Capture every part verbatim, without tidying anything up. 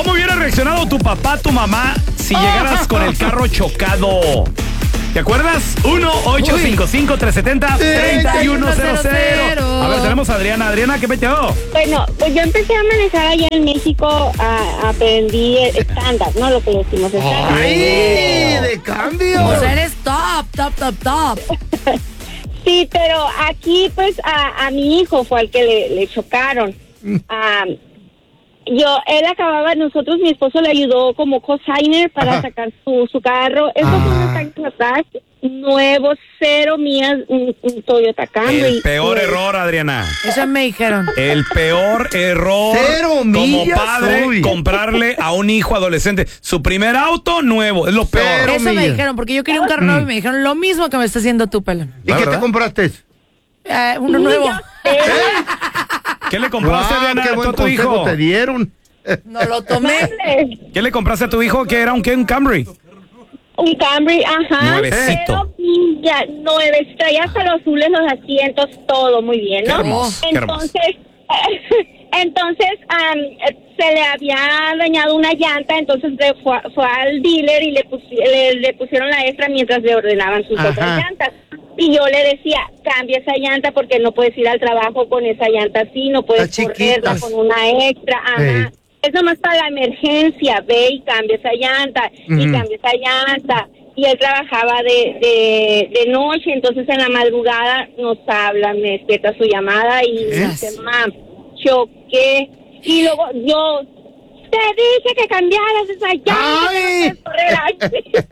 ¿Cómo hubiera reaccionado tu papá, tu mamá, si llegaras con el carro chocado? ¿Te acuerdas? uno ocho cinco cinco, tres siete cero, tres uno cero cero. A ver, tenemos a Adriana. Adriana, ¿qué metió? Bueno, pues yo empecé a manejar allá en México, a, aprendí estándar, ¿no? Lo que decimos estándar. ¡Ay, de cambio! O sea, eres top, top, top, top. Sí, pero aquí, pues, a, a mi hijo fue al que le, le chocaron. Um, yo, él acababa, nosotros, mi esposo le ayudó como cosigner para Ajá. sacar su, su carro. Eso ah. fue unos años atrás, nuevo, cero millas, un, un Toyota Camry. El peor pues, error, Adriana. Eso me dijeron. El peor error cero millas, como padre, uy. comprarle a un hijo adolescente su primer auto nuevo. Es lo peor. Cero Eso millas. me dijeron, porque yo quería un carro nuevo y me dijeron lo mismo que me está haciendo tú, pelón. ¿Y qué te compraste? Eh, uno nuevo. ¿Eh? ¿Qué le compraste, wow, Adriana, qué buen a tu hijo? te dieron. No lo tomé. ¿Qué le compraste a tu hijo? ¿Qué era un qué? ¿Un Camry? Un Camry, ajá. Nuevecito. Ya, nueve, traía hasta los azules, los asientos, todo muy bien, ¿no? Qué hermoso, qué hermoso. Entonces, entonces um, se le había dañado una llanta, entonces le fue, fue al dealer y le, pusi, le, le pusieron la extra mientras le ordenaban sus ajá. otras llantas. Y yo le decía, cambia esa llanta porque no puedes ir al trabajo con esa llanta así, no puedes correrla con una extra, ajá. Hey. Es nomás para la emergencia, ve y cambia esa llanta, uh-huh. y cambia esa llanta. Y él trabajaba de, de, de noche, entonces en la madrugada nos habla, me despierta su llamada y me dice, mam, choqué. Y luego yo, te dije que cambiaras esa llanta.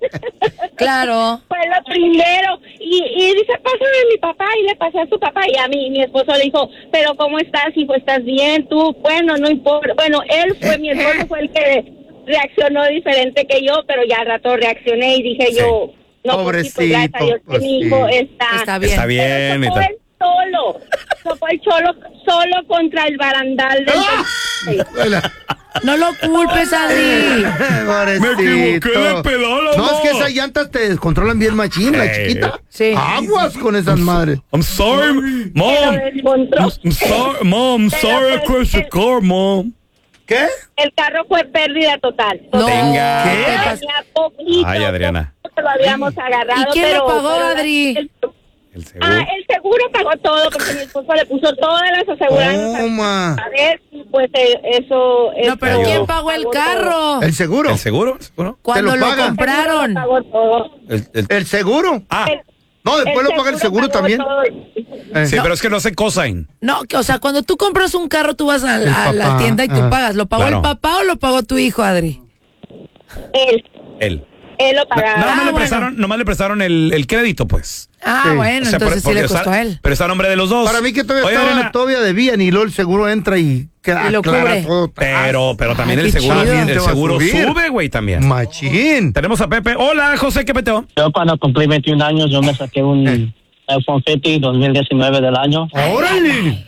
Claro. Fue lo primero. Y, y dice, pásame a mi papá, y le pasé a su papá. Y a mí, mi esposo le dijo, pero ¿cómo estás, hijo? ¿Estás bien? Tú, bueno, no importa. Bueno, él fue, mi esposo fue el que reaccionó diferente que yo, pero ya al rato reaccioné y dije sí. yo, no, pobrecito, pues, gracias a Dios que mi hijo está, está bien. Está bien. Pero él solo, tocó el cholo solo contra el barandal del... ¡Ah! No lo culpes, Adri. Me equivoqué de pedal, no, es que esas llantas te descontrolan bien machín, la hey. chiquita. Sí. Aguas con esas madres. I'm sorry, mom. I'm sorry, mom. I'm sorry I crashed the car, mom. ¿Qué? El carro fue pérdida total. No. Venga. ¿Qué? Poquito, Ay, Adriana. Lo habíamos agarrado. ¿Y quién pero, lo pagó, pero Adri? El, el seguro. Ah, el seguro pagó todo porque mi esposo le puso todas las aseguranzas. Oh, a ver, pues eh, eso, eso. No, pero ayudó. ¿quién pagó el carro? ¿El seguro? ¿El seguro? ¿El seguro? Cuando lo lo, lo compraron. Pagó todo. El, el... ¿El seguro? Ah. El, no, después lo paga el seguro también. Eh. Sí, no. pero es que no se cosign. No, o sea, cuando tú compras un carro, tú vas a, a, a la tienda y tú ah. pagas. ¿Lo pagó claro. el papá o lo pagó tu hijo, Adri? Él. Él. Él lo pagaba. No, nomás, ah, le bueno. prestaron, nomás le prestaron el, el crédito, pues. Ah, sí. bueno, o sea, entonces por, sí le costó está, a él. Pero está a nombre de los dos. Para mí que todavía, Oye, estaba, Adriana, todavía debían y luego el seguro entra y, y lo cubre. todo. Pero, pero también Ay, el seguro, chido. el seguro sube, güey, también. Machín. Tenemos a Pepe. Hola, José, ¿qué peteo? Yo cuando cumplí veintiún años, yo me saqué un eh. iPhone cincuenta dos mil diecinueve del año. ¡Órale!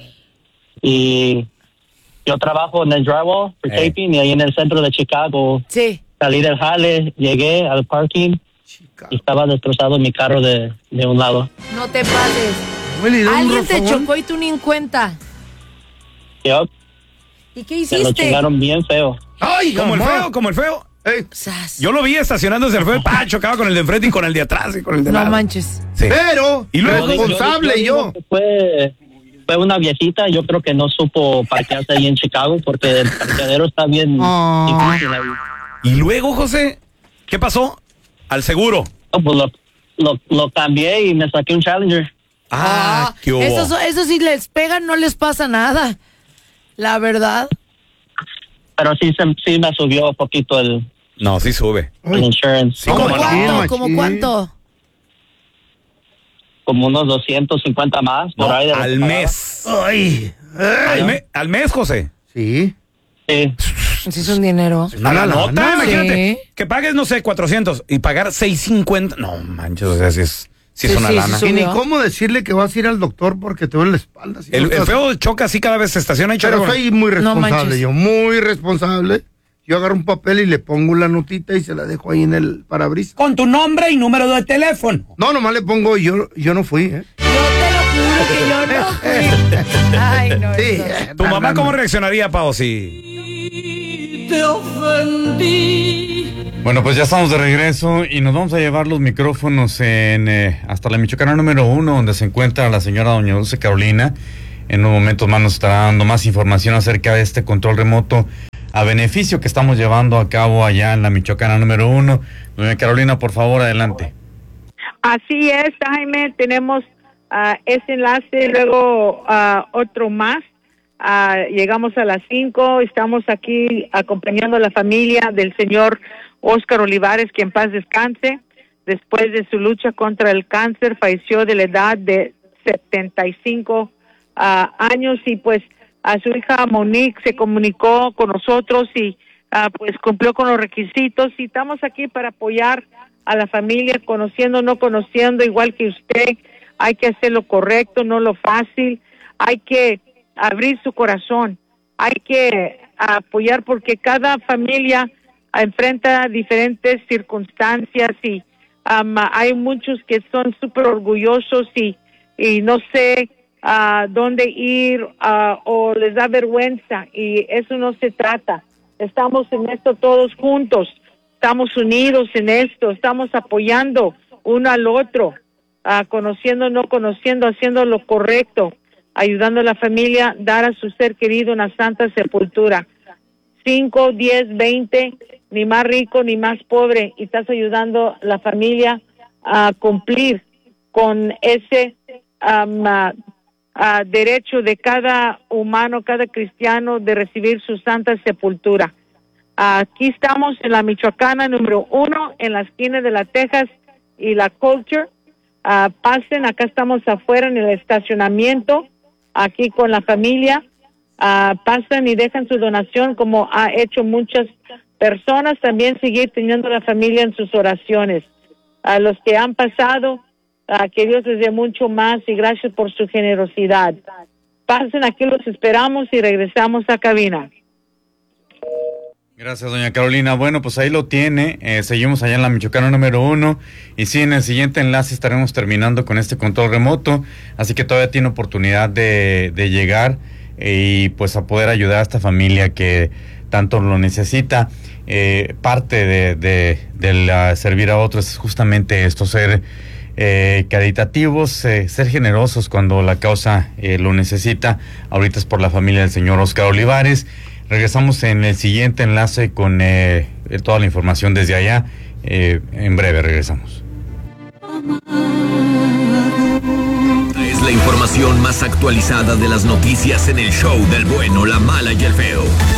Y yo trabajo en el drywall, for eh. taping, y ahí en el centro de Chicago. Sí. Salí del jale, llegué al parking Chicago. y estaba destrozado mi carro de, de un lado. No te pases. Willy, Alguien te chocó y tú ni en cuenta. Yep. ¿Y qué Me hiciste? lo chingaron bien feo. ¡Ay, como mamá. el feo, como el feo! Hey. Yo lo vi estacionándose el feo, pa, chocaba con el de enfrente y con el de atrás y con el de No lado. manches. Sí. Pero, y luego, responsable yo. yo. Fue, fue una viejita, yo creo que no supo parquearse ahí en Chicago porque el parqueadero está bien oh. difícil ahí. Y luego, José, ¿qué pasó? Al seguro. No, pues lo, lo, lo cambié y me saqué un Challenger. Ah, ah qué hubo. Esos, esos si les pegan no les pasa nada. La verdad. Pero sí, se, sí me subió un poquito el... No, sí sube. El insurance. Sí, ¿Cómo ¿cómo cuánto? no? ¿Cómo cuánto? Como unos doscientos cincuenta más. No, por ahí de al mes. Ay. ¿Al, me, ¿Al mes, José? Sí. Sí. Sí es un dinero. A la nota, sí. imagínate. Que pagues, no sé, cuatrocientos y pagar seiscientos cincuenta. No, manches, o sea, si es, si sí, es una sí, lana. Sí, y ni cómo decirle que vas a ir al doctor porque te duele la espalda. Si el, no el feo choca así cada vez se estaciona y choca. Pero soy muy responsable, no yo, muy responsable. Yo agarro un papel y le pongo la notita y se la dejo ahí en el parabrisas. Con tu nombre y número de teléfono. No, nomás le pongo, yo, yo no fui, ¿eh? Yo te lo juro que yo no fui. Ay, no. Sí, no. ¿Tu mamá cómo reaccionaría, Pao, si... si te ofendí. Bueno, pues ya estamos de regreso y nos vamos a llevar los micrófonos en eh, hasta la Michoacana número uno, donde se encuentra la señora doña Dulce Carolina. En un momento más nos estará dando más información acerca de este control remoto a beneficio que estamos llevando a cabo allá en la Michoacana número uno. Doña Carolina, por favor, adelante. Así es, Jaime, tenemos uh, ese enlace, luego uh, otro más. Uh, llegamos a las cinco, estamos aquí acompañando a la familia del señor Óscar Olivares, que en paz descanse. Después de su lucha contra el cáncer, falleció de la edad de setenta y cinco uh, años y pues a su hija Monique se comunicó con nosotros y uh, pues cumplió con los requisitos y estamos aquí para apoyar a la familia, conociendo, no conociendo, igual que usted. Hay que hacer lo correcto, no lo fácil. Hay que abrir su corazón. Hay que apoyar porque cada familia enfrenta diferentes circunstancias y um, hay muchos que son súper orgullosos y, y no sé uh, dónde ir uh, o les da vergüenza y eso no se trata. Estamos en esto todos juntos. Estamos unidos en esto, estamos apoyando uno al otro, uh, conociendo, no conociendo, haciendo lo correcto, ayudando a la familia, dar a su ser querido una santa sepultura. Cinco, diez, veinte, ni más rico ni más pobre, y estás ayudando a la familia a cumplir con ese um, uh, uh, derecho de cada humano, cada cristiano, de recibir su santa sepultura. Aquí estamos en la Michoacana número uno, en la esquina de la Texas y la Culture. Uh, pasen, acá estamos afuera en el estacionamiento, aquí con la familia. Uh, pasen y dejan su donación como ha hecho muchas personas. También seguir teniendo a la familia en sus oraciones. A los que han pasado, uh, que Dios les dé mucho más y gracias por su generosidad. Pasen, aquí los esperamos y regresamos a cabina. Gracias, doña Carolina. Bueno, pues ahí lo tiene. Eh, seguimos allá en la Michoacana número uno. Y sí, en el siguiente enlace estaremos terminando con este control remoto. Así que todavía tiene oportunidad de, de llegar eh, y pues a poder ayudar a esta familia que tanto lo necesita. Eh, parte de, de, de la servir a otros es justamente esto, ser eh, caritativos, eh, ser generosos cuando la causa eh, lo necesita. Ahorita es por la familia del señor Óscar Olivares. Regresamos en el siguiente enlace con eh, toda la información desde allá. Eh, en breve regresamos. Es la información más actualizada de las noticias en el show del bueno, la mala y el feo.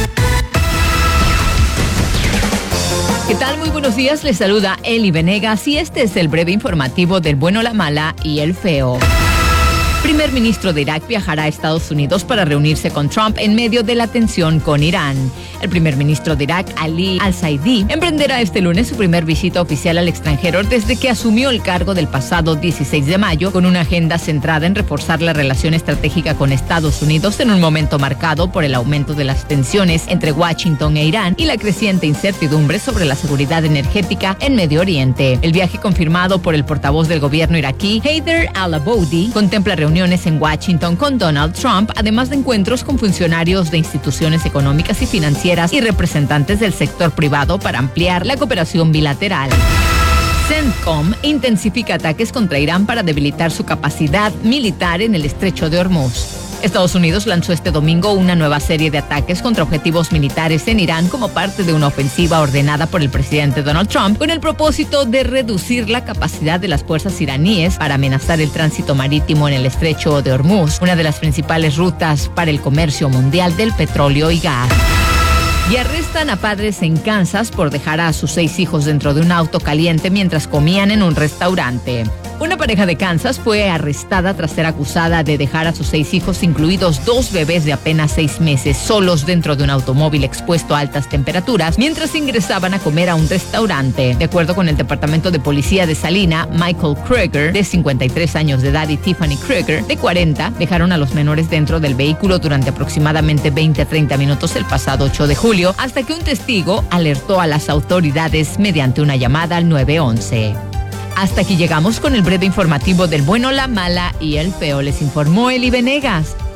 ¿Qué tal? Muy buenos días. Les saluda Eli Venegas y este es el breve informativo del bueno, la mala y el feo. Primer ministro de Irak viajará a Estados Unidos para reunirse con Trump en medio de la tensión con Irán. El primer ministro de Irak, Ali al-Saidi, emprenderá este lunes su primer visita oficial al extranjero desde que asumió el cargo del pasado dieciséis de mayo, con una agenda centrada en reforzar la relación estratégica con Estados Unidos en un momento marcado por el aumento de las tensiones entre Washington e Irán y la creciente incertidumbre sobre la seguridad energética en Medio Oriente. El viaje, confirmado por el portavoz del gobierno iraquí, Haider al-Abadi, contempla reuniones en Washington con Donald Trump, además de encuentros con funcionarios de instituciones económicas y financieras y representantes del sector privado para ampliar la cooperación bilateral. CENTCOM intensifica ataques contra Irán para debilitar su capacidad militar en el estrecho de Hormuz. Estados Unidos lanzó este domingo una nueva serie de ataques contra objetivos militares en Irán como parte de una ofensiva ordenada por el presidente Donald Trump con el propósito de reducir la capacidad de las fuerzas iraníes para amenazar el tránsito marítimo en el estrecho de Hormuz, una de las principales rutas para el comercio mundial del petróleo y gas. Y arrestan a padres en Kansas por dejar a sus seis hijos dentro de un auto caliente mientras comían en un restaurante. Una pareja de Kansas fue arrestada tras ser acusada de dejar a sus seis hijos, incluidos dos bebés de apenas seis meses, solos dentro de un automóvil expuesto a altas temperaturas mientras ingresaban a comer a un restaurante. De acuerdo con el Departamento de Policía de Salina, Michael Krieger, de cincuenta y tres años de edad, y Tiffany Krieger, de cuarenta, dejaron a los menores dentro del vehículo durante aproximadamente veinte a treinta minutos el pasado ocho de julio, hasta que un testigo alertó a las autoridades mediante una llamada al nueve once. Hasta aquí llegamos con el breve informativo del bueno, la mala y el feo. Les informó Eli Venegas.